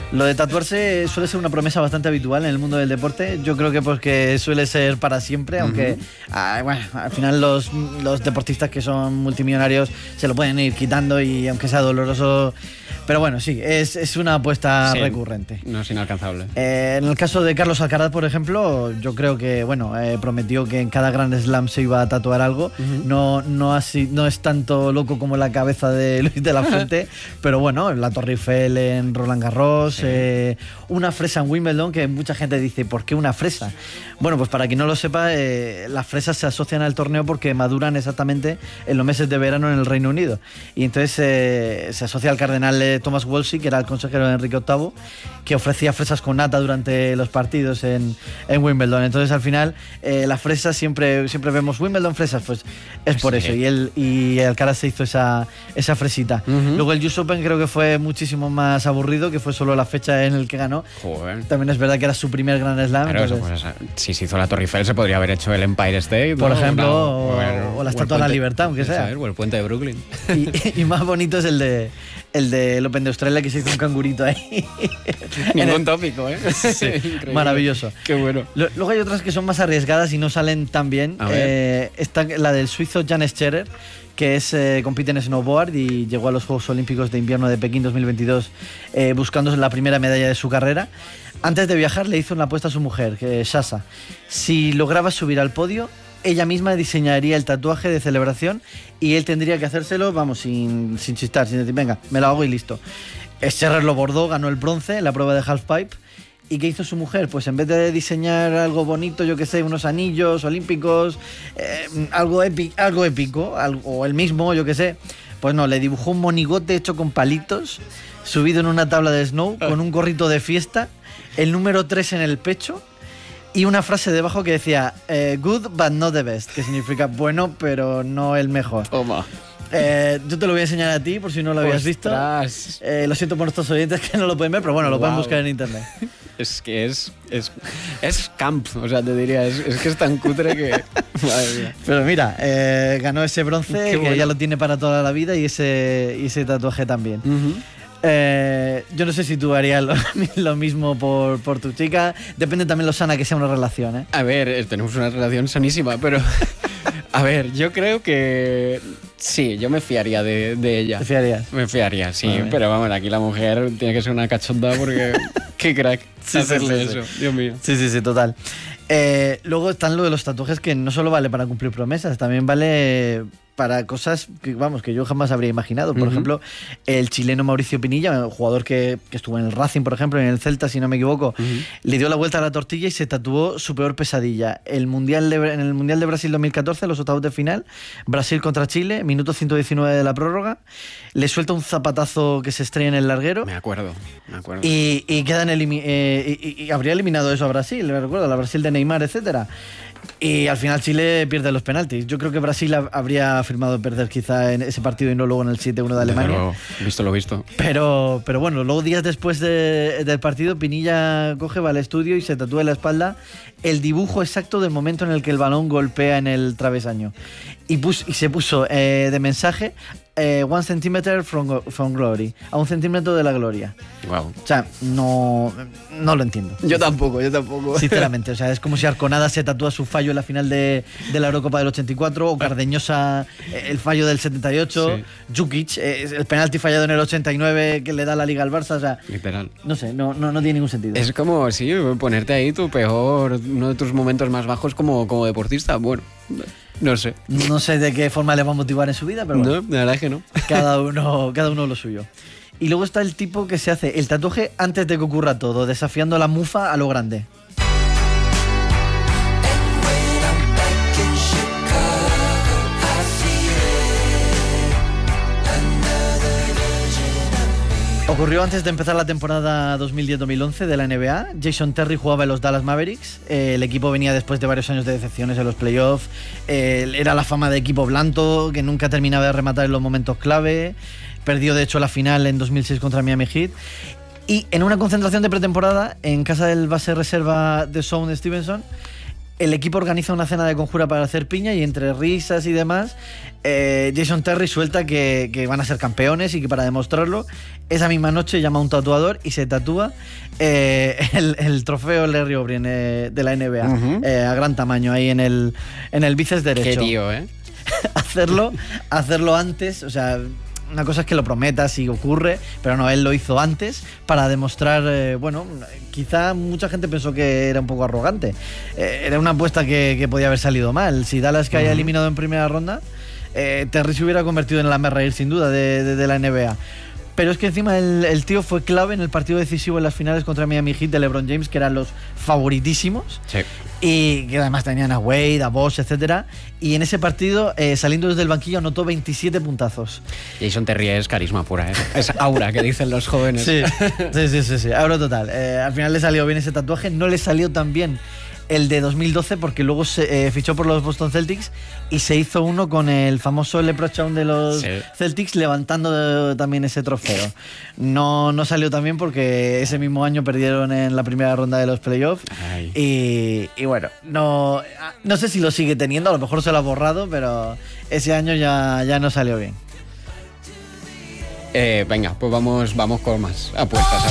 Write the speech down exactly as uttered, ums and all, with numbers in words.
Lo de tatuarse suele ser una promesa bastante habitual en el mundo del deporte. Yo creo que porque suele ser para siempre, aunque uh-huh. ah, bueno, al final los, los deportistas que son multimillonarios se lo pueden ir quitando y aunque sea doloroso... Pero bueno, sí, es, es una apuesta sí, recurrente. No es inalcanzable. Eh, en el caso de Carlos Alcaraz, por ejemplo, yo creo que, bueno, eh, prometió que en cada Grand Slam se iba a tatuar algo. Uh-huh. No, no, así, no es tanto loco como la cabeza de Luis de la Fuente, pero bueno, la Torre Eiffel en Roland Garros, sí. eh, una fresa en Wimbledon, que mucha gente dice, ¿por qué una fresa? Bueno, pues para quien no lo sepa, eh, las fresas se asocian al torneo porque maduran exactamente en los meses de verano en el Reino Unido. Y entonces eh, se asocia al cardenal eh, Thomas Wolsey, que era el consejero de Enrique octavo, que ofrecía fresas con nata durante los partidos en, en Wimbledon. Entonces al final eh, las fresas siempre, siempre vemos Wimbledon fresas, pues es por sí. eso. Y él y Alcaraz se hizo esa, esa fresita. Uh-huh. Luego el U S Open creo que fue muchísimo más aburrido, que fue solo la fecha en el que ganó. Joder. También es verdad que era su primer Grand Slam. Pero eso, pues, si se hizo la Torre Eiffel se podría haber hecho el Empire State, por ¿no? ejemplo, no, o, o, o la Estatua de la Libertad, aunque sea. Saber, o el puente de Brooklyn. Y, y más bonito es el de el del Open de Australia, que se hizo un cangurito ahí. Ningún el... tópico, ¿eh? Sí, maravilloso. Qué bueno. Luego hay otras que son más arriesgadas y no salen tan bien. Eh, está la del suizo Jan Scherer, que es, eh, compite en snowboard y llegó a los Juegos Olímpicos de Invierno de Pekín dos mil veintidós eh, buscando la primera medalla de su carrera. Antes de viajar le hizo una apuesta a su mujer, que es Sasa. Si lograba subir al podio, ella misma diseñaría el tatuaje de celebración y él tendría que hacérselo, vamos, sin, sin chistar, sin decir, venga, me lo hago y listo. Scherer lo bordó, ganó el bronce en la prueba de halfpipe. ¿Y qué hizo su mujer? Pues en vez de diseñar algo bonito, yo qué sé, unos anillos olímpicos, eh, algo, épico, algo épico, algo, o el mismo, yo qué sé, pues no, le dibujó un monigote hecho con palitos, subido en una tabla de snow, con un gorrito de fiesta, el número tres en el pecho y una frase debajo que decía eh, good but not the best, que significa bueno pero no el mejor. Toma. Eh, yo te lo voy a enseñar a ti por si no lo habías visto. Eh, lo siento por nuestros oyentes que no lo pueden ver, pero bueno, lo wow. pueden buscar en internet. Es que es, es, es camp, o sea, te diría, es, es que es tan cutre que... Madre mía. Pero mira, eh, ganó ese bronce, Qué que bueno. ya lo tiene para toda la vida, y ese, y ese tatuaje también. Uh-huh. Eh, yo no sé si tú harías lo, lo mismo por, por tu chica. Depende también lo sana que sea una relación, ¿eh? A ver, tenemos una relación sanísima, pero... A ver, yo creo que... Sí, yo me fiaría de, de ella. ¿Te fiarías? Me fiaría, sí. Vale. Pero vamos, aquí la mujer tiene que ser una cachonda porque... ¡Qué crack! Sí, hacerle sí, sí, eso, sí. Dios mío. Sí, sí, sí, total. Eh, luego están lo de los tatuajes, que no solo vale para cumplir promesas, también vale para cosas que, vamos, que yo jamás habría imaginado. Por uh-huh. ejemplo, el chileno Mauricio Pinilla, un jugador que, que estuvo en el Racing, por ejemplo, en el Celta, si no me equivoco, uh-huh. le dio la vuelta a la tortilla y se tatuó su peor pesadilla. El mundial de, en el Mundial de Brasil dos mil catorce, los octavos de final, Brasil contra Chile, minuto ciento diecinueve de la prórroga, le suelta un zapatazo que se estrella en el larguero. Me acuerdo, me acuerdo. Y, y, quedan elimi- eh, y, y habría eliminado eso a Brasil, me recuerdo, la Brasil de Neymar, etcétera. Y al final Chile pierde los penaltis. Yo creo que Brasil habría firmado perder quizá en ese partido y no luego en el siete uno de Alemania. Luego, visto lo visto. Pero, pero bueno, luego días después de, del partido, Pinilla coge, va al estudio y se tatúa en la espalda el dibujo exacto del momento en el que el balón golpea en el travesaño. Y, pus, y se puso eh, de mensaje eh, one centimeter from, from glory, a un centímetro de la gloria. Wow. O sea, no, no lo entiendo. Yo tampoco, yo tampoco. Sinceramente, o sea, es como si Arconada se tatúa su fallo en la final de, de la Eurocopa del ochenta y cuatro, o Cardeñosa el fallo del setenta y ocho, sí. Djukic, el penalti fallado en el ochenta y nueve que le da la Liga al Barça, o sea... Literal. No sé, no, no, no tiene ningún sentido. Es como, sí, ponerte ahí tu peor, uno de tus momentos más bajos como, como deportista, bueno... No sé. No sé de qué forma le va a motivar en su vida, pero bueno. No, la verdad es que no. Cada uno, cada uno lo suyo. Y luego está el tipo que se hace el tatuaje antes de que ocurra todo, desafiando a la mufa a lo grande. Ocurrió antes de empezar la temporada dos mil diez dos mil once de la N B A. Jason Terry jugaba en los Dallas Mavericks. Eh, el equipo venía después de varios años de decepciones en los playoffs. Eh, era la fama de equipo blando, que nunca terminaba de rematar en los momentos clave. Perdió, de hecho, la final en dos mil seis contra Miami Heat. Y en una concentración de pretemporada, en casa del base reserva de Shaun Stevenson, el equipo organiza una cena de conjura para hacer piña y entre risas y demás, eh, Jason Terry suelta que, que van a ser campeones y que para demostrarlo, esa misma noche llama a un tatuador y se tatúa eh, el, el trofeo Larry O'Brien eh, de la N B A, uh-huh. eh, a gran tamaño, ahí en el, en el bíceps derecho. Qué tío, ¿eh? hacerlo, hacerlo antes, o sea... Una cosa es que lo prometas y ocurre, pero no, él lo hizo antes para demostrar, eh, bueno, quizá mucha gente pensó que era un poco arrogante. Eh, era una apuesta que, que podía haber salido mal. Si Dallas caía uh-huh. eliminado en primera ronda, eh, Terry se hubiera convertido en el hazme-reír sin duda de, de, de la N B A. Pero es que encima el, el tío fue clave en el partido decisivo en las finales contra Miami Heat de LeBron James, que eran los favoritísimos. Sí. Y que además tenían a Wade, a Bosh, etcétera. Y en ese partido, eh, saliendo desde el banquillo, anotó veintisiete puntazos. Jason Terry es carisma pura, ¿eh? Es aura que dicen los jóvenes. Sí, sí, sí, sí, sí. Aura total. Eh, al final le salió bien ese tatuaje, no le salió tan bien el de dos mil doce porque luego se eh, fichó por los Boston Celtics y se hizo uno con el famoso leprechaun de los sí. Celtics levantando también ese trofeo. No, no salió tan bien porque ese mismo año perdieron en la primera ronda de los playoffs y, y bueno, no, no sé si lo sigue teniendo, a lo mejor se lo ha borrado, pero ese año ya, ya no salió bien. Eh, venga, pues vamos, vamos con más apuestas.